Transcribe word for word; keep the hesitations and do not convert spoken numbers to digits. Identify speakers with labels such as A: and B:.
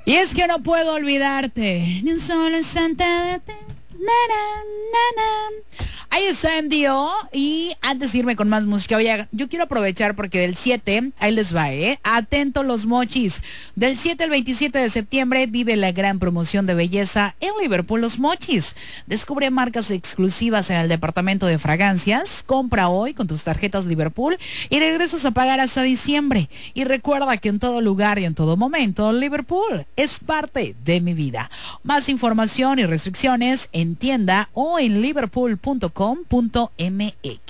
A: Y es que no puedo olvidarte ni un solo instante de ti. Na, na, na, na. Ahí está M D O. Y antes de irme con más música, oye, yo quiero aprovechar porque del siete, ahí les va, ¿eh? Atento los mochis. Del siete al veintisiete de septiembre vive la gran promoción de belleza en Liverpool Los Mochis. Descubre marcas exclusivas en el departamento de fragancias. Compra hoy con tus tarjetas Liverpool y regresas a pagar hasta diciembre. Y recuerda que en todo lugar y en todo momento, Liverpool es parte de mi vida. Más información y restricciones en tienda o en liverpool punto com punto m x.